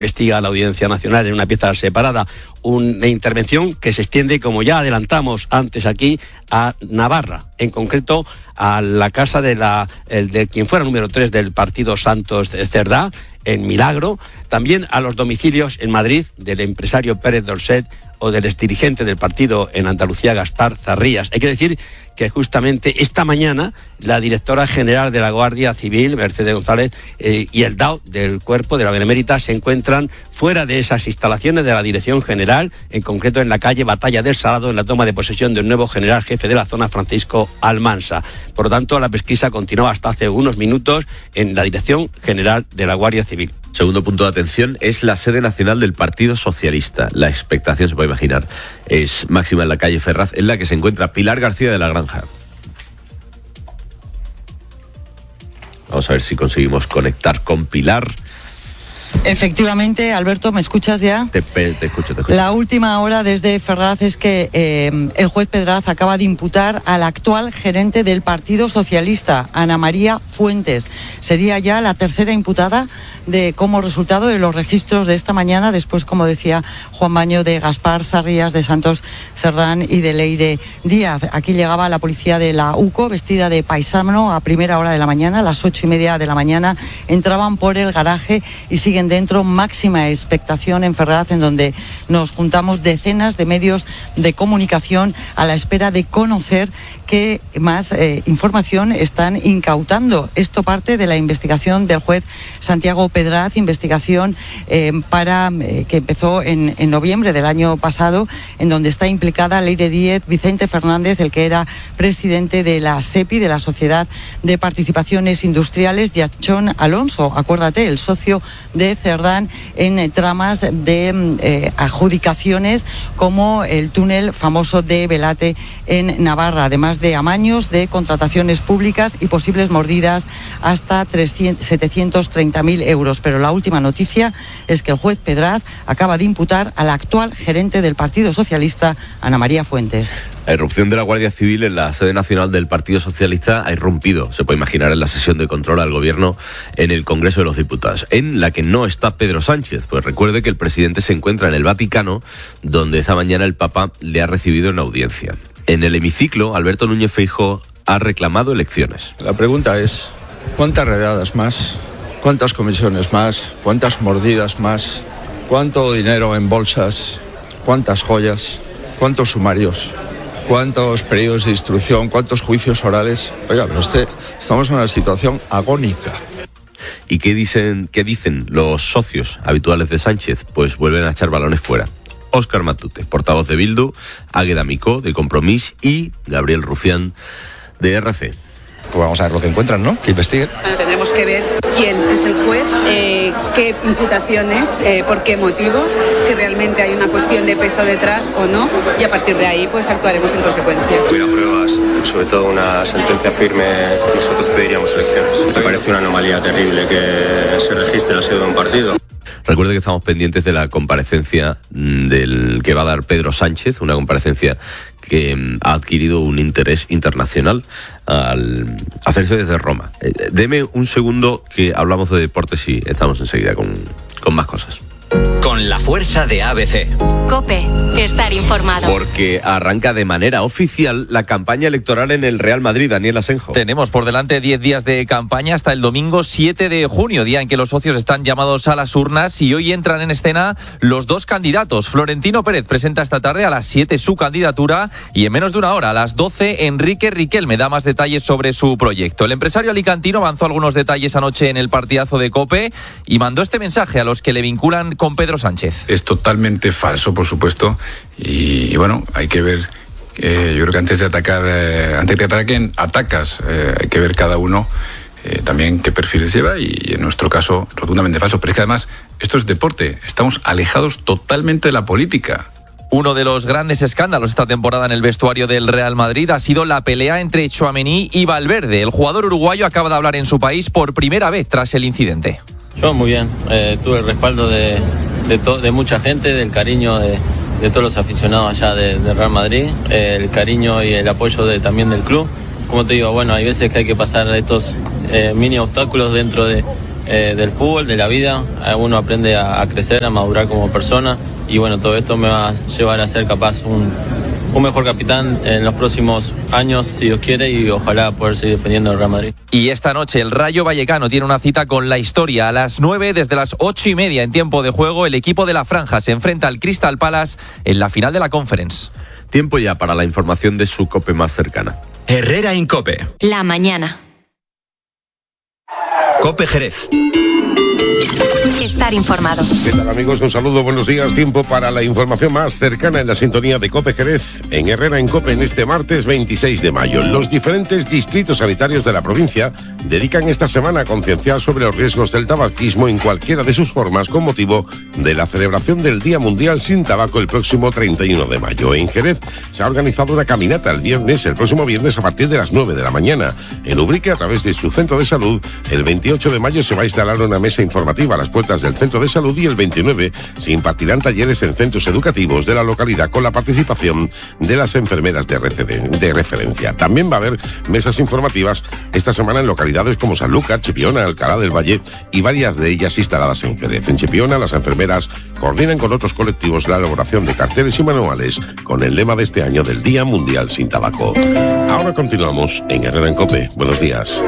investiga la Audiencia Nacional en una pieza separada, una intervención que se extiende, como ya adelantamos antes aquí, a Navarra, en concreto a la casa de quien fuera número 3 del partido Santos Cerdá, en Milagro, también a los domicilios en Madrid del empresario Pérez Dolcet o del exdirigente del partido en Andalucía, Gaspar Zarrías. Hay que decir que justamente esta mañana la directora general de la Guardia Civil, Mercedes González, y el DAO del Cuerpo de la Benemérita se encuentran fuera de esas instalaciones de la Dirección General, en concreto en la calle Batalla del Salado, en la toma de posesión del nuevo general jefe de la zona, Francisco Almansa. Por lo tanto, la pesquisa continúa hasta hace unos minutos en la Dirección General de la Guardia Civil. Segundo punto de atención es la sede nacional del Partido Socialista. La expectación, se puede imaginar, es máxima en la calle Ferraz, en la que se encuentra Pilar García de la Granja. Vamos a ver si conseguimos conectar con Pilar. Efectivamente, Alberto, ¿me escuchas ya? Te escucho. La última hora desde Ferraz es que el juez Pedraz acaba de imputar al actual gerente del Partido Socialista, Ana María Fuentes. Sería ya la tercera imputada como resultado de los registros de esta mañana, después, como decía Juan Baño, de Gaspar Zarrías, de Santos Cerdán y de Leire Díaz. Aquí llegaba la policía de la UCO vestida de paisano a primera hora de la mañana, a las 8:30 de la mañana. Entraban por el garaje y siguen dentro. Máxima expectación en Ferraz, en donde nos juntamos decenas de medios de comunicación a la espera de conocer qué más información están incautando. Esto parte de la investigación del juez Santiago Pedraz, investigación que empezó en noviembre del año pasado, en donde está implicada Leire Díez, Vicente Fernández, el que era presidente de la SEPI, de la Sociedad de Participaciones Industriales, y Achón Alonso, acuérdate, el socio de Cerdán, en tramas de adjudicaciones como el túnel famoso de Belate en Navarra, además de amaños de contrataciones públicas y posibles mordidas hasta 730.000 euros. Pero la última noticia es que el juez Pedraz acaba de imputar al actual gerente del Partido Socialista, Ana María Fuentes. La irrupción de la Guardia Civil en la sede nacional del Partido Socialista ha irrumpido, se puede imaginar, en la sesión de control al gobierno en el Congreso de los Diputados, en la que no está Pedro Sánchez. Pues recuerde que el presidente se encuentra en el Vaticano, donde esta mañana el Papa le ha recibido en audiencia. En el hemiciclo, Alberto Núñez Feijóo ha reclamado elecciones. La pregunta es, ¿cuántas redadas más? ¿Cuántas comisiones más? ¿Cuántas mordidas más? ¿Cuánto dinero en bolsas? ¿Cuántas joyas? ¿Cuántos sumarios? ¿Cuántos periodos de instrucción? ¿Cuántos juicios orales? Oiga, pero estamos en una situación agónica. ¿Y qué dicen los socios habituales de Sánchez? Pues vuelven a echar balones fuera. Óscar Matute, portavoz de Bildu, Águeda Micó, de Compromís, y Gabriel Rufián, de RC. Pues vamos a ver lo que encuentran, ¿no? Que investiguen. Tendremos que ver quién es el juez, qué imputaciones, por qué motivos, si realmente hay una cuestión de peso detrás o no, y a partir de ahí pues actuaremos en consecuencia. Si hubiera pruebas, sobre todo una sentencia firme, nosotros pediríamos elecciones. Me parece una anomalía terrible que se registre la sede de un partido. Recuerde que estamos pendientes de la comparecencia del que va a dar Pedro Sánchez, una comparecencia que ha adquirido un interés internacional al hacerse desde Roma. Deme un segundo que hablamos de deportes y estamos enseguida con más cosas. Con la fuerza de ABC. COPE, estar informado. Porque arranca de manera oficial la campaña electoral en el Real Madrid, Daniel Asenjo. Tenemos por delante 10 días de campaña hasta el domingo 7 de junio, día en que los socios están llamados a las urnas, y hoy entran en escena los dos candidatos. Florentino Pérez presenta esta tarde a las 7 su candidatura, y en menos de una hora, a las 12, Enrique Riquelme da más detalles sobre su proyecto. El empresario alicantino avanzó algunos detalles anoche en el partidazo de COPE y mandó este mensaje a los que le vinculan con Pedro Sánchez. Es totalmente falso, por supuesto, y bueno, hay que ver, yo creo que antes de atacar, antes de que ataquen, atacas, hay que ver cada uno también qué perfiles lleva, y en nuestro caso, rotundamente falso. Pero es que además, esto es deporte, estamos alejados totalmente de la política. Uno de los grandes escándalos esta temporada en el vestuario del Real Madrid ha sido la pelea entre Tchouaméni y Valverde. El jugador uruguayo acaba de hablar en su país por primera vez tras el incidente. Yo muy bien, tuve el respaldo de mucha gente, del cariño de todos los aficionados allá de Real Madrid, el cariño y el apoyo también del club. Como te digo, bueno, hay veces que hay que pasar estos mini obstáculos dentro del del fútbol, de la vida. Uno aprende a crecer, a madurar como persona y bueno, todo esto me va a llevar a ser capaz un mejor capitán en los próximos años, si Dios quiere, y ojalá poder seguir defendiendo al Real Madrid. Y esta noche el Rayo Vallecano tiene una cita con la historia. A las 9, desde las 8:30 en tiempo de juego, el equipo de la Franja se enfrenta al Crystal Palace en la final de la Conference. Tiempo ya para la información de su COPE más cercana. Herrera en COPE. La mañana. COPE Jerez. Estar informado. ¿Qué tal, amigos? Un saludo, buenos días. Tiempo para la información más cercana en la sintonía de COPE Jerez, en Herrera en COPE, en este martes 26 de mayo. Los diferentes distritos sanitarios de la provincia dedican esta semana a concienciar sobre los riesgos del tabaquismo en cualquiera de sus formas con motivo de la celebración del Día Mundial Sin Tabaco el próximo 31 de mayo. En Jerez se ha organizado una caminata el próximo viernes a partir de las 9 de la mañana. En Ubrique, a través de su centro de salud, el 28 de mayo se va a instalar una mesa informativa a las puertas del centro de salud y el 29 se impartirán talleres en centros educativos de la localidad con la participación de las enfermeras de referencia. También va a haber mesas informativas esta semana en localidades como Sanlúcar, Chipiona, Alcalá del Valle y varias de ellas instaladas en Jerez. En Chipiona, las enfermeras coordinan con otros colectivos la elaboración de carteles y manuales con el lema de este año del Día Mundial Sin Tabaco. Ahora continuamos en Herrera en COPE. Buenos días.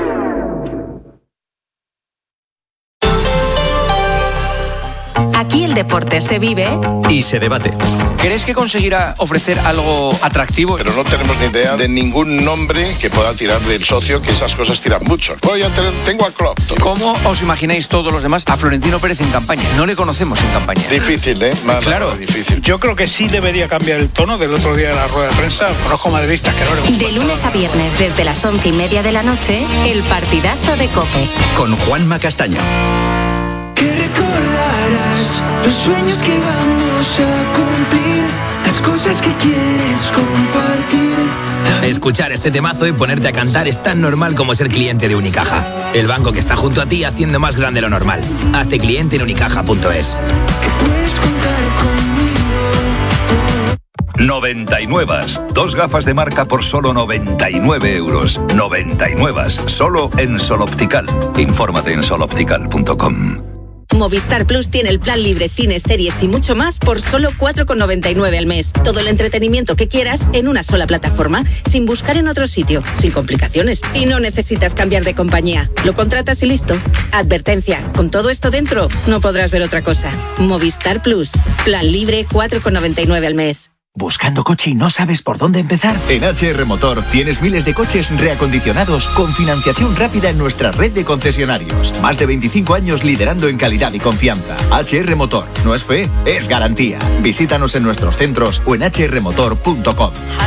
Aquí el deporte se vive y se debate. ¿Crees que conseguirá ofrecer algo atractivo? Pero no tenemos ni idea de ningún nombre que pueda tirar del socio, que esas cosas tiran mucho. Tengo a Klopp. ¿Cómo os imagináis todos los demás a Florentino Pérez en campaña? No le conocemos en campaña. Difícil, ¿eh? Claro. Difícil. Yo creo que sí debería cambiar el tono del otro día de la rueda de prensa. Conozco madridistas que no. De lunes a viernes, desde las 11:30 de la noche, el partidazo de COPE. Con Juanma Castaño. Que recordarás los sueños que vamos a cumplir, las cosas que quieres compartir. Escuchar este temazo y ponerte a cantar es tan normal como ser cliente de Unicaja. El banco que está junto a ti haciendo más grande lo normal. Hazte cliente en unicaja.es. Que puedes contar conmigo. 99. 2 gafas de marca por solo 99 euros. 99. Solo en Sol Optical. Infórmate en soloptical.com. Movistar Plus tiene el plan libre, cines, series y mucho más por solo 4,99 al mes. Todo el entretenimiento que quieras en una sola plataforma, sin buscar en otro sitio, sin complicaciones. Y no necesitas cambiar de compañía. Lo contratas y listo. Advertencia, con todo esto dentro, no podrás ver otra cosa. Movistar Plus, plan libre, 4,99 al mes. ¿Buscando coche y no sabes por dónde empezar? En HR Motor tienes miles de coches reacondicionados con financiación rápida en nuestra red de concesionarios. Más de 25 años liderando en calidad y confianza. HR Motor. No es fe, es garantía. Visítanos en nuestros centros o en hrmotor.com.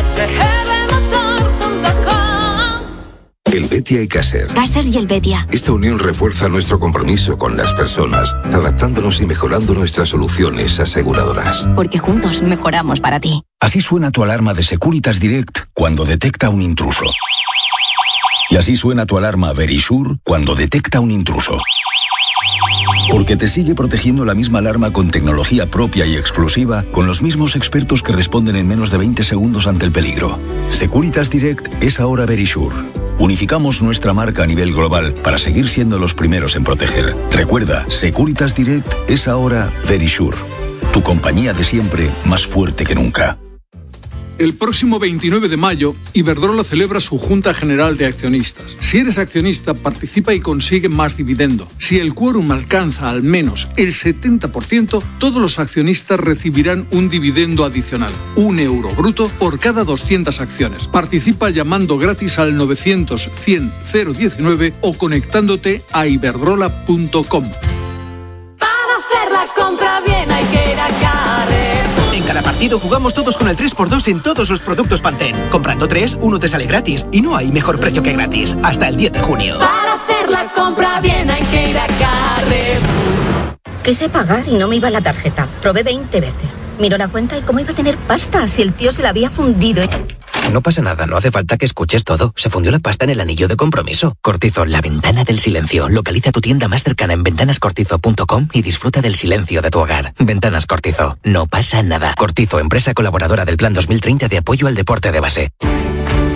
El Betia y Caser. Caser y el Betia. Esta unión refuerza nuestro compromiso con las personas, adaptándonos y mejorando nuestras soluciones aseguradoras. Porque juntos mejoramos para ti. Así suena tu alarma de Securitas Direct cuando detecta un intruso. Y así suena tu alarma Verisure cuando detecta un intruso. Porque te sigue protegiendo la misma alarma con tecnología propia y exclusiva, con los mismos expertos que responden en menos de 20 segundos ante el peligro. Securitas Direct es ahora Verisure. Unificamos nuestra marca a nivel global para seguir siendo los primeros en proteger. Recuerda, Securitas Direct es ahora Verisure. Tu compañía de siempre, más fuerte que nunca. El próximo 29 de mayo, Iberdrola celebra su Junta General de Accionistas. Si eres accionista, participa y consigue más dividendo. Si el quórum alcanza al menos el 70%, todos los accionistas recibirán un dividendo adicional, €1 bruto por cada 200 acciones. Participa llamando gratis al 900-100-019 o conectándote a iberdrola.com. Para hacer la compra bien hay que ir a Carrer. En cada partido jugamos todos con el 3x2 en todos los productos Pantene. Comprando 3, uno te sale gratis. Y no hay mejor precio que gratis. Hasta el 10 de junio. Para hacer la compra bien hay que ir a Carrer. Quise pagar y no me iba la tarjeta. Probé 20 veces. Miró la cuenta y cómo iba a tener pasta si el tío se la había fundido. No pasa nada, no hace falta que escuches todo. Se fundió la pasta en el anillo de compromiso. Cortizo, la ventana del silencio. Localiza tu tienda más cercana en ventanascortizo.com y disfruta del silencio de tu hogar. Ventanas Cortizo. No pasa nada. Cortizo, empresa colaboradora del Plan 2030 de apoyo al deporte de base.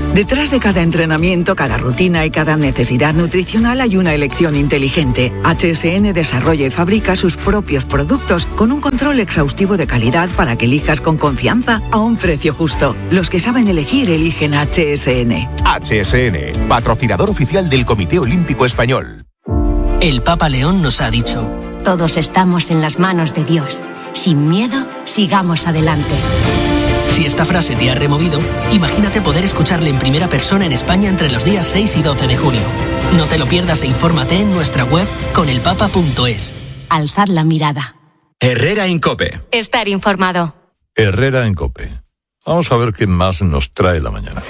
Detrás de cada entrenamiento, cada rutina y cada necesidad nutricional hay una elección inteligente. HSN desarrolla y fabrica sus propios productos con un control exhaustivo de calidad para que elijas con confianza a un precio justo. Los que saben elegir eligen HSN. HSN, patrocinador oficial del Comité Olímpico Español. El Papa León nos ha dicho: todos estamos en las manos de Dios. Sin miedo, sigamos adelante. Si esta frase te ha removido, imagínate poder escucharle en primera persona en España entre los días 6 y 12 de junio. No te lo pierdas e infórmate en nuestra web conelpapa.es. Alzad la mirada. Herrera en COPE. Estar informado. Herrera en COPE. Vamos a ver qué más nos trae la mañana.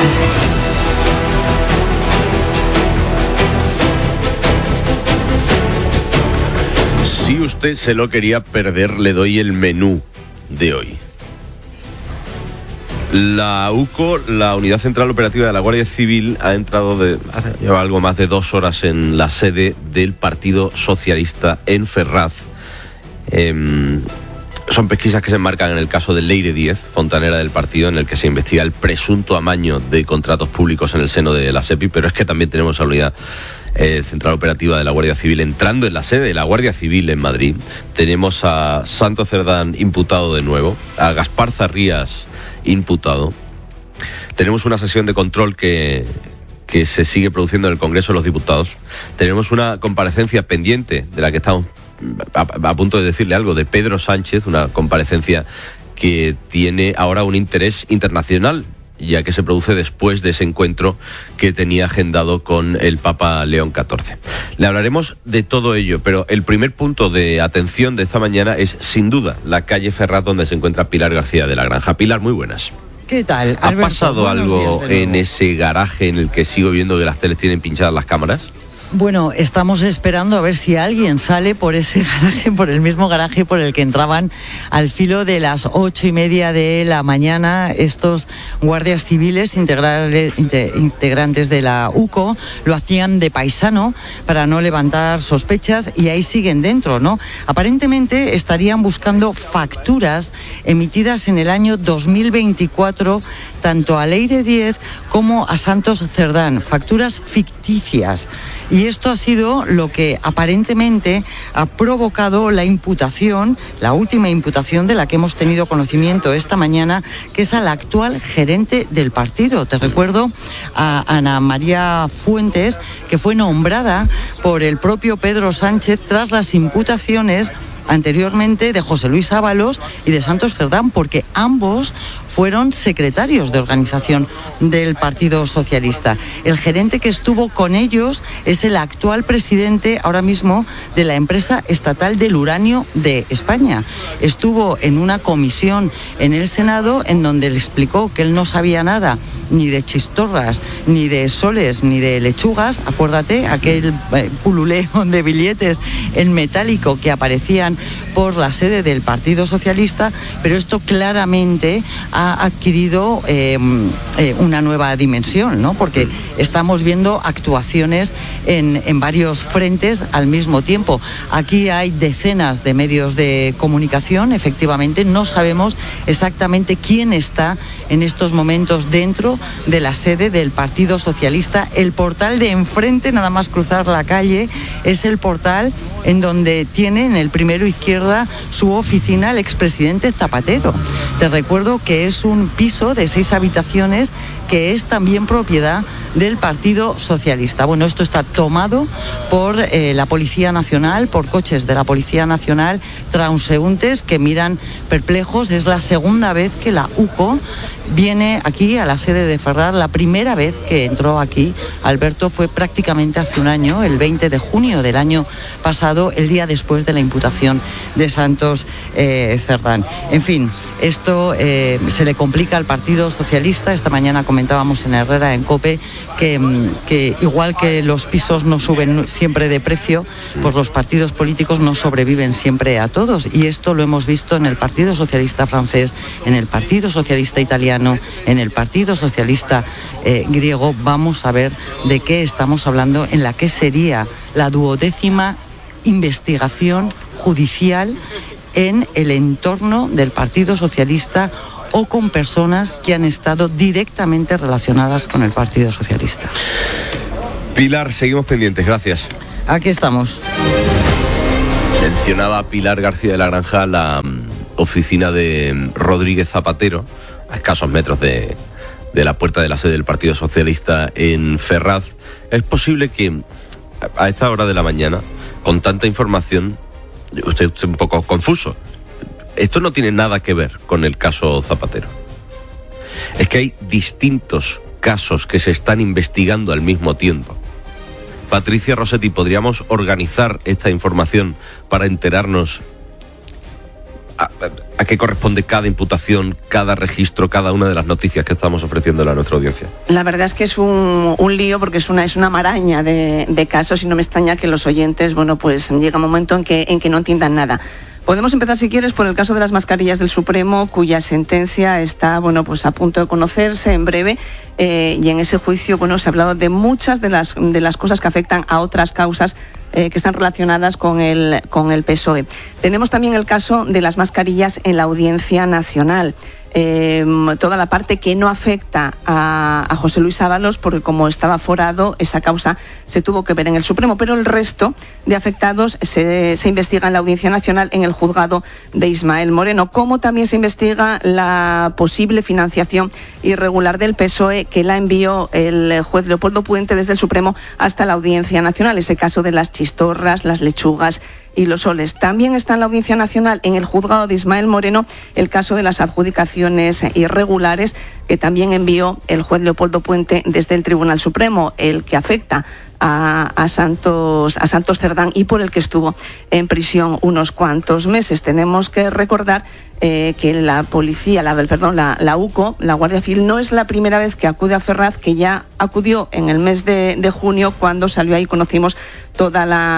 Si usted se lo quería perder, le doy el menú de hoy. La UCO, la Unidad Central Operativa de la Guardia Civil, ha entrado lleva algo más de 2 horas en la sede del Partido Socialista en Ferraz. Son pesquisas que se enmarcan en el caso de Leire Díez, fontanera del partido, en el que se investiga el presunto amaño de contratos públicos en el seno de la SEPI, pero es que también tenemos a la Unidad Central Operativa de la Guardia Civil entrando en la sede de la Guardia Civil en Madrid. Tenemos a Santos Cerdán imputado de nuevo, a Gaspar Zarrías imputado. Tenemos una sesión de control que se sigue produciendo en el Congreso de los Diputados. Tenemos una comparecencia pendiente de la que estamos a punto de decirle algo, de Pedro Sánchez, una comparecencia que tiene ahora un interés internacional, ya que se produce después de ese encuentro que tenía agendado con el Papa León XIV. Le hablaremos de todo ello, pero el primer punto de atención de esta mañana es, sin duda, la calle Ferraz, donde se encuentra Pilar García de la Granja. Pilar, muy buenas. ¿Qué tal, ¿Ha Alberto? pasado algo en ese garaje en el que sigo viendo que las teles tienen pinchadas las cámaras? Bueno, estamos esperando a ver si alguien sale por ese garaje, por el mismo garaje por el que entraban al filo de las 8:30 de la mañana estos guardias civiles integrantes de la UCO. Lo hacían de paisano para no levantar sospechas y ahí siguen dentro, ¿no? Aparentemente estarían buscando facturas emitidas en el año 2024 tanto a Leire Díez como a Santos Cerdán, facturas ficticias. Y esto ha sido lo que aparentemente ha provocado la imputación, la última imputación de la que hemos tenido conocimiento esta mañana, que es a la actual gerente del partido. Te recuerdo a Ana María Fuentes, que fue nombrada por el propio Pedro Sánchez tras las imputaciones anteriormente de José Luis Ábalos y de Santos Cerdán, porque ambos fueron secretarios de organización del Partido Socialista. El gerente que estuvo con ellos es el actual presidente ahora mismo de la empresa estatal del uranio de España. Estuvo en una comisión en el Senado en donde le explicó que él no sabía nada ni de chistorras, ni de soles, ni de lechugas. Acuérdate, aquel pululeo de billetes en metálico que aparecían por la sede del Partido Socialista, pero esto claramente ha adquirido una nueva dimensión, ¿no? Porque estamos viendo actuaciones en varios frentes al mismo tiempo. Aquí hay decenas de medios de comunicación, efectivamente, no sabemos exactamente quién está en estos momentos dentro de la sede del Partido Socialista. El portal de enfrente, nada más cruzar la calle, es el portal en donde tiene en el primero izquierda su oficina el expresidente Zapatero. Te recuerdo que es un piso de 6 habitaciones que es también propiedad del Partido Socialista. Bueno, esto está tomado por la Policía Nacional, por coches de la Policía Nacional, transeúntes que miran perplejos. Es la segunda vez que la UCO viene aquí a la sede de Ferraz. La primera vez que entró aquí, Alberto, fue prácticamente hace un año, el 20 de junio del año pasado, el día después de la imputación de Santos Cerdán. En fin, esto se le complica al Partido Socialista. Esta mañana comentábamos en Herrera en COPE que igual que los pisos no suben siempre de precio, pues los partidos políticos no sobreviven siempre a todos. Y esto lo hemos visto en el Partido Socialista francés, en el Partido Socialista italiano, en el Partido Socialista griego. Vamos a ver de qué estamos hablando en la que sería la 12ª investigación judicial en el entorno del Partido Socialista o con personas que han estado directamente relacionadas con el Partido Socialista. Pilar, seguimos pendientes, gracias. Aquí estamos. Mencionaba Pilar García de la Granja la oficina de Rodríguez Zapatero, a escasos metros de la puerta de la sede del Partido Socialista en Ferraz. Es posible que a esta hora de la mañana, con tanta información, usted esté un poco confuso. Esto no tiene nada que ver con el caso Zapatero. Es que hay distintos casos que se están investigando al mismo tiempo. Patricia Rossetti, ¿podríamos organizar esta información para enterarnos a qué corresponde cada imputación, cada registro, cada una de las noticias que estamos ofreciendo a nuestra audiencia? La verdad es que es un lío, porque es una maraña de casos, y no me extraña que los oyentes, pues llega un momento en que no entiendan nada. Podemos empezar, si quieres, por el caso de las mascarillas del Supremo, cuya sentencia está, a punto de conocerse en breve, y en ese juicio, se ha hablado de muchas de las cosas que afectan a otras causas que están relacionadas con el PSOE. Tenemos también el caso de las mascarillas en la Audiencia Nacional. Toda la parte que no afecta a José Luis Ábalos, porque como estaba forado, esa causa se tuvo que ver en el Supremo, pero el resto de afectados se investiga en la Audiencia Nacional, en el juzgado de Ismael Moreno, como también se investiga la posible financiación irregular del PSOE, que la envió el juez Leopoldo Puente desde el Supremo hasta la Audiencia Nacional, ese caso de las chistorras, las lechugas y los soles. También está en la Audiencia Nacional, en el juzgado de Ismael Moreno, el caso de las adjudicaciones irregulares, que también envió el juez Leopoldo Puente desde el Tribunal Supremo, el que afecta a Santos Cerdán, y por el que estuvo en prisión unos cuantos meses. Tenemos que recordar que la policía, la UCO, la Guardia Civil, no es la primera vez que acude a Ferraz, que ya acudió en el mes de junio, cuando salió ahí, conocimos todo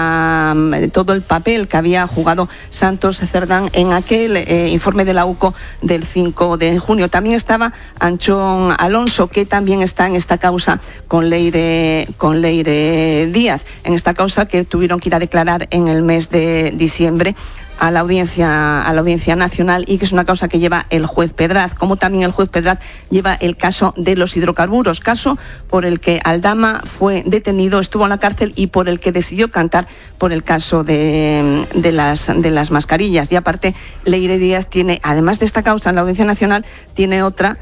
el papel que había jugado Santos Cerdán en aquel informe de la UCO del 5 de junio. También estaba Anchón Alonso, que también está en esta causa con Leire Díaz, en esta causa que tuvieron que ir a declarar en el mes de diciembre a la Audiencia Nacional, y que es una causa que lleva el juez Pedraz, como también el juez Pedraz lleva el caso de los hidrocarburos, caso por el que Aldama fue detenido, estuvo en la cárcel, y por el que decidió cantar por el caso de las mascarillas. Y aparte, Leire Díaz tiene, además de esta causa en la Audiencia Nacional, tiene otra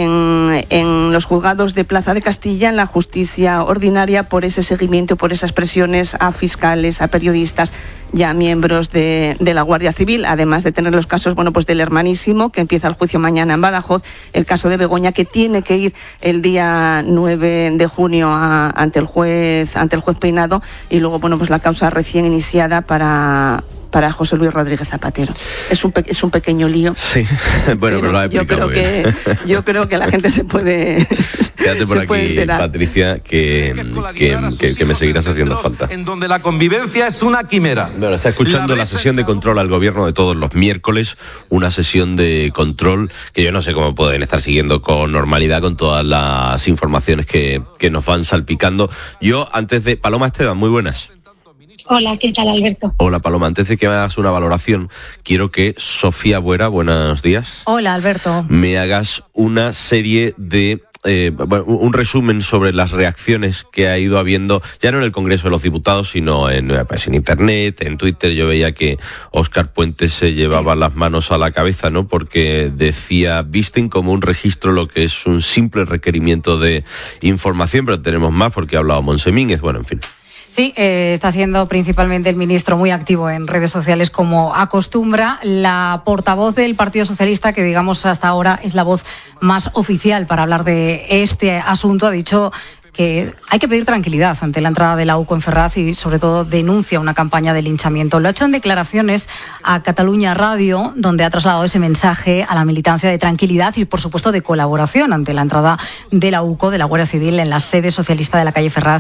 en los juzgados de Plaza de Castilla, en la justicia ordinaria, por ese seguimiento, por esas presiones a fiscales, a periodistas y a miembros de la Guardia Civil, además de tener los casos del Hermanísimo, que empieza el juicio mañana en Badajoz, el caso de Begoña, que tiene que ir el día 9 de junio ante el juez Peinado, y luego la causa recién iniciada para José Luis Rodríguez Zapatero. Es un pequeño lío. Sí, pero lo ha explicado muy bien. Yo creo que la gente se puede Quédate por aquí, enterar. Patricia, que me seguirás haciendo falta. En donde la convivencia es una quimera. Bueno, está escuchando la sesión de control al gobierno de todos los miércoles, una sesión de control que yo no sé cómo pueden estar siguiendo con normalidad, con todas las informaciones que nos van salpicando. Paloma Esteban, muy buenas. Hola, ¿qué tal, Alberto? Hola, Paloma. Antes de que me hagas una valoración, quiero que Sofía Buera, buenos días. Hola, Alberto. Me hagas una serie de... un resumen sobre las reacciones que ha ido habiendo, ya no en el Congreso de los Diputados, sino en Internet, en Twitter. Yo veía que Óscar Puente se llevaba las manos a la cabeza, ¿no? Porque decía, visten como un registro lo que es un simple requerimiento de información, pero tenemos más porque ha hablado Monsemínguez, en fin. Sí, está siendo principalmente el ministro muy activo en redes sociales, como acostumbra. La portavoz del Partido Socialista, que digamos hasta ahora es la voz más oficial para hablar de este asunto, ha dicho que hay que pedir tranquilidad ante la entrada de la UCO en Ferraz, y sobre todo denuncia una campaña de linchamiento. Lo ha hecho en declaraciones a Catalunya Radio, donde ha trasladado ese mensaje a la militancia de tranquilidad y, por supuesto, de colaboración ante la entrada de la UCO, de la Guardia Civil, en la sede socialista de la calle Ferraz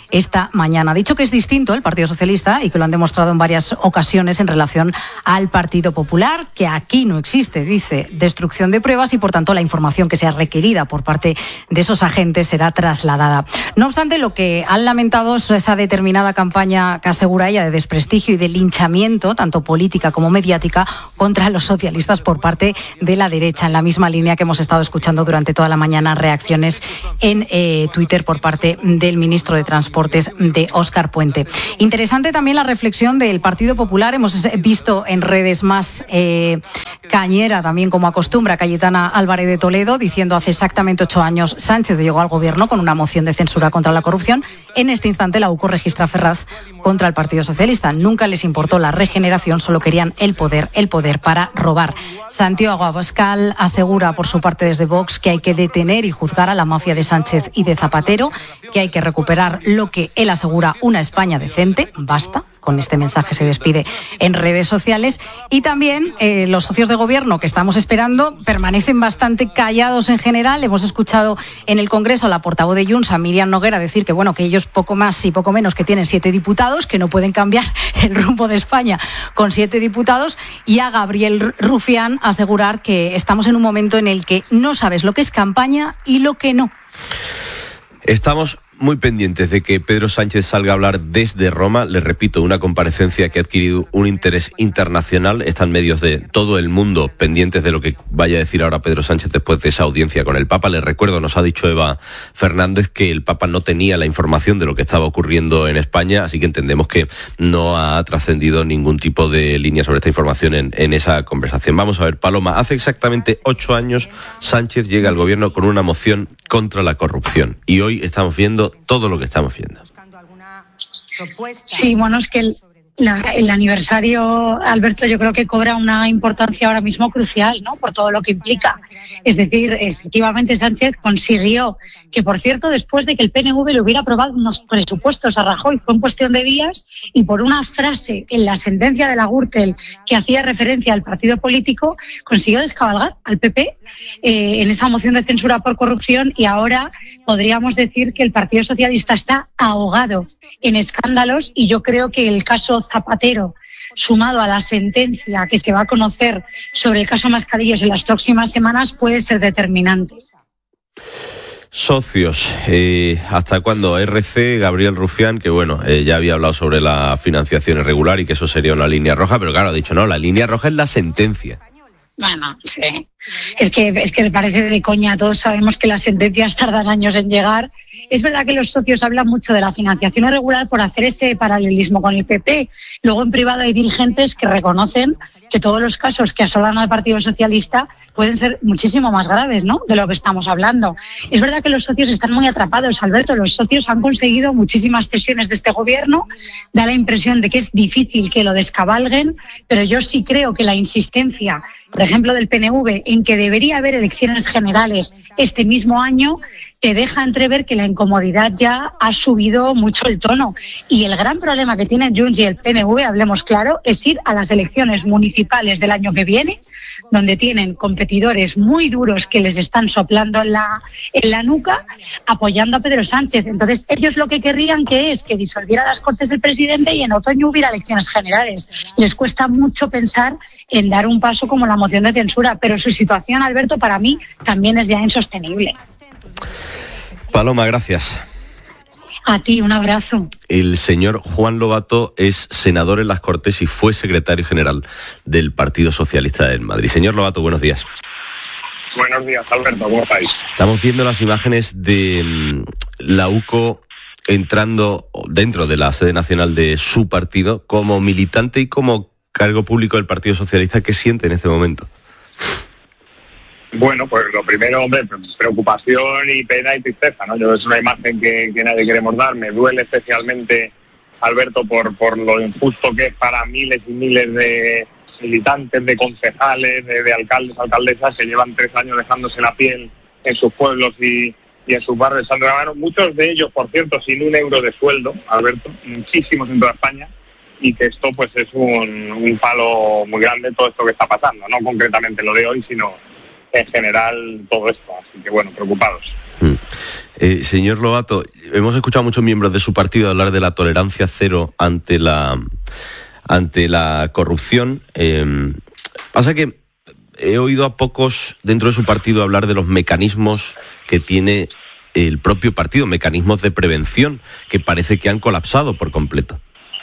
esta mañana. Ha dicho que es distinto el Partido Socialista y que lo han demostrado en varias ocasiones en relación al Partido Popular, que aquí no existe, dice, destrucción de pruebas y por tanto la información que sea requerida por parte de esos agentes será trasladada. No obstante, lo que han lamentado es esa determinada campaña que asegura ella de desprestigio y de linchamiento, tanto política como mediática, contra los socialistas por parte de la derecha, en la misma línea que hemos estado escuchando durante toda la mañana reacciones en Twitter por parte del ministro de Transportes, de Óscar Puente. Interesante también la reflexión del Partido Popular. Hemos visto en redes más cañera también, como acostumbra, Cayetana Álvarez de Toledo, diciendo hace exactamente 8 años Sánchez llegó al gobierno con una moción de censura contra la corrupción. En este instante la UCO registra Ferraz contra el Partido Socialista. Nunca les importó la regeneración, solo querían el poder para robar. Santiago Abascal asegura por su parte desde Vox que hay que detener y juzgar a la mafia de Sánchez y de Zapatero, que hay que recuperar lo que él asegura una España decente. Basta. Con este mensaje se despide en redes sociales. Y también los socios de gobierno que estamos esperando permanecen bastante callados en general. Hemos escuchado en el Congreso a la portavoz de Junts, a Miriam Noguera, decir que bueno, que ellos poco más y poco menos que tienen 7 diputados, que no pueden cambiar el rumbo de España con 7 diputados, y a Gabriel Rufián asegurar que estamos en un momento en el que no sabes lo que es campaña y lo que no. Estamos muy pendientes de que Pedro Sánchez salga a hablar desde Roma. Les repito, una comparecencia que ha adquirido un interés internacional. Están medios de todo el mundo pendientes de lo que vaya a decir ahora Pedro Sánchez después de esa audiencia con el Papa. Les recuerdo, nos ha dicho Eva Fernández que el Papa no tenía la información de lo que estaba ocurriendo en España, así que entendemos que no ha trascendido ningún tipo de línea sobre esta información en esa conversación. Vamos a ver, Paloma, hace exactamente 8 años Sánchez llega al gobierno con una moción contra la corrupción y hoy estamos viendo todo lo que estamos viendo. Sí, bueno, es que el aniversario, Alberto, yo creo que cobra una importancia ahora mismo crucial, ¿no? Por todo lo que implica. Es decir, efectivamente Sánchez consiguió que, por cierto, después de que el PNV le hubiera aprobado unos presupuestos a Rajoy, fue en cuestión de días, y por una frase en la sentencia de la Gürtel que hacía referencia al partido político, consiguió descabalgar al PP en esa moción de censura por corrupción, y ahora podríamos decir que el Partido Socialista está ahogado en escándalos, y yo creo que el caso Zapatero, sumado a la sentencia que se va a conocer sobre el caso Mascarillas en las próximas semanas, puede ser determinante. Socios, ¿hasta cuándo? RC, Gabriel Rufián, que bueno, ya había hablado sobre la financiación irregular y que eso sería una línea roja, pero claro, ha dicho no, la línea roja es la sentencia. Bueno, sí. Es que me parece de coña. Todos sabemos que las sentencias tardan años en llegar. Es verdad que los socios hablan mucho de la financiación irregular por hacer ese paralelismo con el PP. Luego en privado hay dirigentes que reconocen que todos los casos que asolan al Partido Socialista pueden ser muchísimo más graves, ¿no?, de lo que estamos hablando. Es verdad que los socios están muy atrapados, Alberto. Los socios han conseguido muchísimas cesiones de este gobierno. Da la impresión de que es difícil que lo descabalguen, pero yo sí creo que la insistencia, por ejemplo, del PNV, en que debería haber elecciones generales este mismo año, te deja entrever que la incomodidad ya ha subido mucho el tono. Y el gran problema que tienen Junts y el PNV, hablemos claro, es ir a las elecciones municipales del año que viene, donde tienen competidores muy duros que les están soplando en la nuca, apoyando a Pedro Sánchez. Entonces, ellos lo que querrían que disolviera las Cortes del presidente y en otoño hubiera elecciones generales. Les cuesta mucho pensar en dar un paso como la moción de censura, pero su situación, Alberto, para mí también es ya insostenible. Paloma, gracias. A ti, un abrazo. El señor Juan Lobato es senador en las Cortes y fue secretario general del Partido Socialista en Madrid. Señor Lobato, buenos días. Buenos días, Alberto, ¿cómo estáis? Estamos viendo las imágenes de la UCO entrando dentro de la sede nacional de su partido como militante y como cargo público del Partido Socialista. ¿Qué siente en este momento? Bueno, pues lo primero, hombre, preocupación y pena y tristeza, ¿no? Es una imagen que nadie queremos dar. Me duele especialmente, Alberto, por lo injusto que es para miles y miles de militantes, de concejales, de alcaldes, alcaldesas que llevan 3 años dejándose la piel en sus pueblos y en sus barrios de Santa Mano. Muchos de ellos, por cierto, sin un euro de sueldo, Alberto, muchísimos en toda España, y que esto pues es un palo muy grande todo esto que está pasando, no concretamente lo de hoy, sino en general todo esto. Así que bueno, preocupados. Señor Lobato, hemos escuchado a muchos miembros de su partido hablar de la tolerancia cero ante la corrupción. Pasa que he oído a pocos dentro de su partido hablar de los mecanismos que tiene el propio partido, mecanismos de prevención, que parece que han colapsado por completo.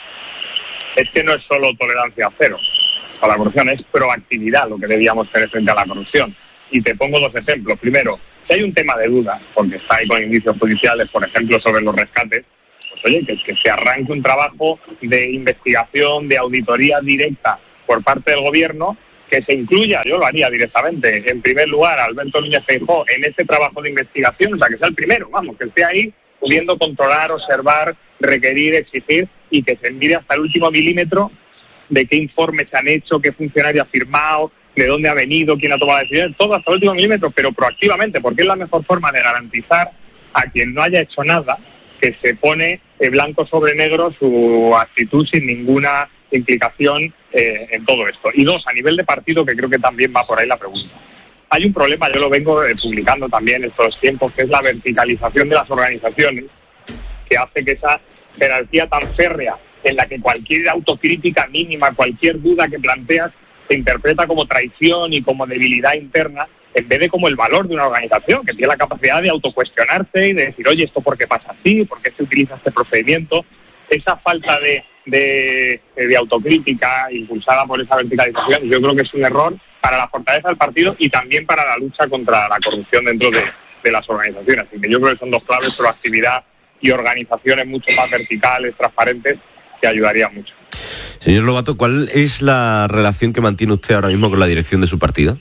Es que no es solo tolerancia cero a la corrupción, es proactividad lo que debíamos tener frente a la corrupción. Y te pongo dos ejemplos. Primero, si hay un tema de duda, porque está ahí con indicios judiciales, por ejemplo, sobre los rescates, pues oye, que se arranque un trabajo de investigación, de auditoría directa por parte del gobierno, que se incluya, yo lo haría directamente, en primer lugar, a Alberto Núñez Feijóo en ese trabajo de investigación, o sea, que sea el primero, vamos, que esté ahí pudiendo controlar, observar, requerir, exigir, y que se mire hasta el último milímetro de qué informes se han hecho, qué funcionario ha firmado, de dónde ha venido, quién ha tomado decisiones, todo hasta el último milímetro, pero proactivamente, porque es la mejor forma de garantizar a quien no haya hecho nada, que se pone blanco sobre negro su actitud sin ninguna implicación en todo esto. Y dos, a nivel de partido, que creo que también va por ahí la pregunta. Hay un problema, yo lo vengo publicando también en estos tiempos, que es la verticalización de las organizaciones, que hace que esa jerarquía tan férrea, en la que cualquier autocrítica mínima, cualquier duda que planteas, se interpreta como traición y como debilidad interna, en vez de como el valor de una organización, que tiene la capacidad de autocuestionarse y de decir, oye, ¿esto por qué pasa así? ¿Por qué se utiliza este procedimiento? Esa falta de autocrítica impulsada por esa verticalización, yo creo que es un error para la fortaleza del partido y también para la lucha contra la corrupción dentro de las organizaciones. Así que yo creo que son dos claves, proactividad y organizaciones mucho más verticales, transparentes, que ayudarían mucho. Señor Lobato, ¿cuál es la relación que mantiene usted ahora mismo con la dirección de su partido?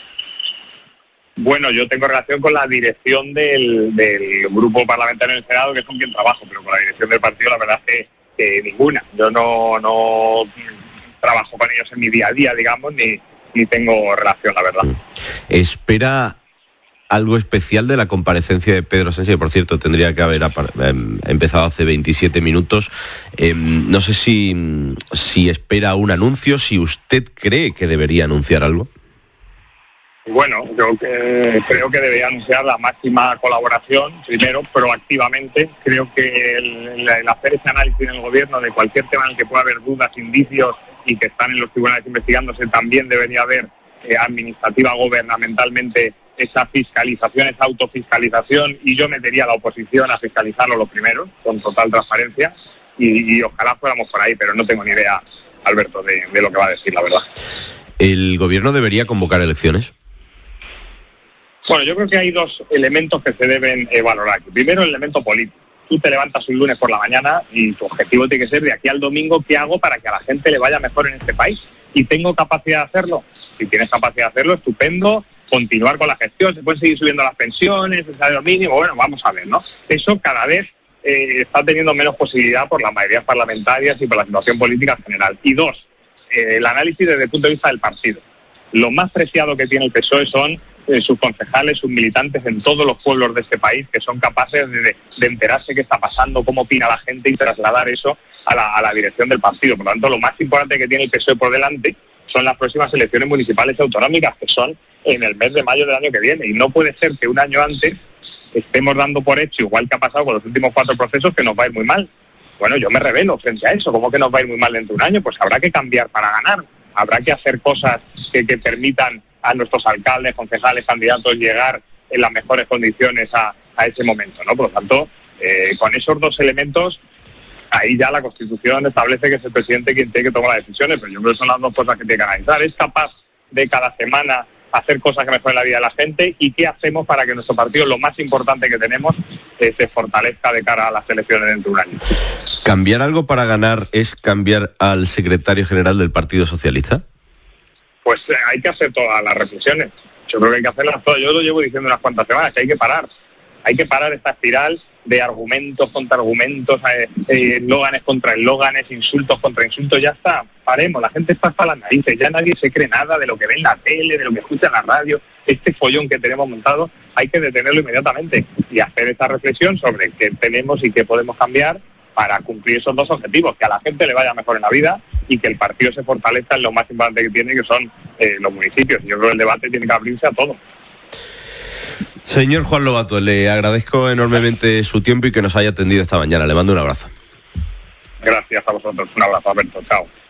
Bueno, yo tengo relación con la dirección del grupo parlamentario en el Senado, que es con quien trabajo, pero con la dirección del partido la verdad es que ninguna. Yo no trabajo con ellos en mi día a día, digamos, ni tengo relación, la verdad. ¿Espera algo especial de la comparecencia de Pedro Sánchez? Que, por cierto, tendría que haber empezado hace 27 minutos. No sé si espera un anuncio, si usted cree que debería anunciar algo. Bueno, yo creo que debería anunciar la máxima colaboración, primero, proactivamente. Creo que el hacer ese análisis en el gobierno de cualquier tema en el que pueda haber dudas, indicios y que están en los tribunales investigándose, también debería haber administrativa, gubernamentalmente, esa fiscalización, esa autofiscalización, y yo metería a la oposición a fiscalizarlo lo primero, con total transparencia, y ojalá fuéramos por ahí, pero no tengo ni idea, Alberto, de lo que va a decir, la verdad. ¿El gobierno debería convocar elecciones? Bueno, yo creo que hay dos elementos que se deben valorar. Primero, el elemento político. Tú te levantas un lunes por la mañana y tu objetivo tiene que ser, de aquí al domingo, ¿qué hago para que a la gente le vaya mejor en este país? ¿Y tengo capacidad de hacerlo? Si tienes capacidad de hacerlo, estupendo. Continuar con la gestión, se pueden seguir subiendo las pensiones, el salario mínimo, bueno, vamos a ver, ¿no? Eso cada vez está teniendo menos posibilidad por las mayorías parlamentarias y por la situación política en general. Y dos, el análisis desde el punto de vista del partido. Lo más preciado que tiene el PSOE son sus concejales, sus militantes en todos los pueblos de este país, que son capaces de enterarse qué está pasando, cómo opina la gente y trasladar eso a la dirección del partido. Por lo tanto, lo más importante que tiene el PSOE por delante son las próximas elecciones municipales y autonómicas, que son en el mes de mayo del año que viene. Y no puede ser que un año antes estemos dando por hecho, igual que ha pasado con los últimos 4 procesos, que nos va a ir muy mal. Bueno, yo me rebelo frente a eso. ¿Cómo que nos va a ir muy mal dentro de un año? Pues habrá que cambiar para ganar. Habrá que hacer cosas que permitan a nuestros alcaldes, concejales, candidatos llegar en las mejores condiciones a ese momento, ¿no? Por lo tanto, con esos dos elementos, ahí ya la Constitución establece que es el presidente quien tiene que tomar las decisiones, pero yo creo que son las dos cosas que tiene que analizar. ¿Es capaz de cada semana hacer cosas que mejoren la vida de la gente? ¿Y qué hacemos para que nuestro partido, lo más importante que tenemos, se fortalezca de cara a las elecciones dentro de un año? ¿Cambiar algo para ganar es cambiar al secretario general del Partido Socialista? Pues hay que hacer todas las reflexiones. Yo creo que hay que hacerlas todas. Yo lo llevo diciendo unas cuantas semanas, que hay que parar. Hay que parar esta espiral de argumentos contra argumentos, eslóganes contra eslóganes, insultos contra insultos. Ya está, paremos. La gente está hasta las narices. Ya nadie se cree nada de lo que ve en la tele, de lo que escucha en la radio. Este follón que tenemos montado, hay que detenerlo inmediatamente y hacer esta reflexión sobre qué tenemos y qué podemos cambiar para cumplir esos dos objetivos, que a la gente le vaya mejor en la vida y que el partido se fortalezca en lo más importante que tiene, que son los municipios. Yo creo que el debate tiene que abrirse a todo. Señor Juan Lobato, le agradezco enormemente su tiempo y que nos haya atendido esta mañana. Le mando un abrazo. Gracias a vosotros. Un abrazo, Alberto. Chao.